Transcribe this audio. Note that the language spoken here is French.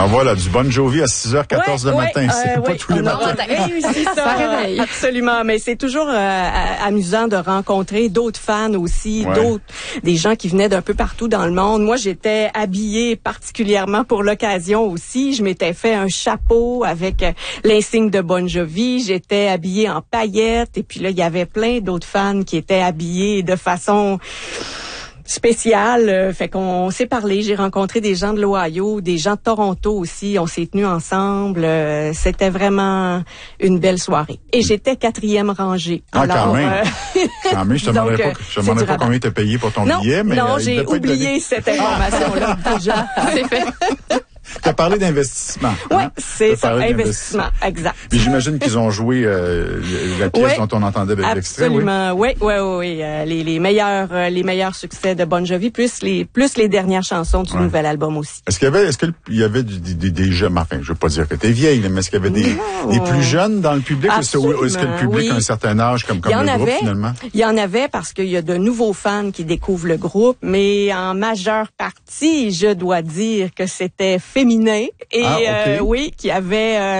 Alors voilà, du Bon Jovi à 6h14 le matin. C'est pas tous les matins. On a réussi ça. réveille. Absolument. Mais c'est toujours amusant de rencontrer d'autres fans aussi, des gens qui venaient d'un peu partout dans le monde. Moi, j'étais habillée particulièrement pour l'occasion aussi. Je m'étais fait un chapeau avec l'insigne de Bon Jovi. J'étais habillée en paillettes. Et puis là, il y avait plein d'autres fans qui étaient habillés de façon spécial, fait qu'on s'est parlé, j'ai rencontré des gens de l'Ohio, des gens de Toronto aussi, on s'est tenus ensemble, c'était vraiment une belle soirée. Et j'étais 4e rangée. Alors, quand même, je te demanderais pas combien t'as payé pour ton billet, mais... Non, j'ai oublié cette information-là déjà. C'est fait. Tu as parlé d'investissement. Oui, c'est ça, investissement, exact. Puis j'imagine qu'ils ont joué la pièce dont on entendait l'extrait. Absolument, oui. Les meilleurs succès de Bon Jovi, plus les dernières chansons du nouvel album aussi. Est-ce qu'il y avait des jeunes, enfin, je veux pas dire que t'es vieille, mais est-ce qu'il y avait des plus jeunes dans le public? Ou est-ce que le public a un certain âge comme le groupe, finalement? Il y en avait parce qu'il y a de nouveaux fans qui découvrent le groupe, mais en majeure partie, je dois dire que c'était féminin et qui avait